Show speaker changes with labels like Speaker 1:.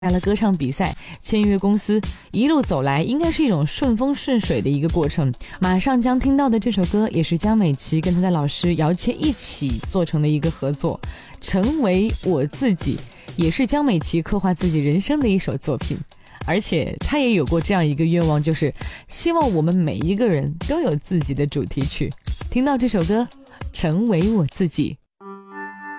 Speaker 1: 加了歌唱比赛，签约公司，一路走来应该是一种顺风顺水的一个过程。马上将听到的这首歌也是江美琪跟她的老师姚谦一起做成的一个合作，成为我自己，也是江美琪刻画自己人生的一首作品。而且她也有过这样一个愿望，就是希望我们每一个人都有自己的主题曲。听到这首歌，成为我自己。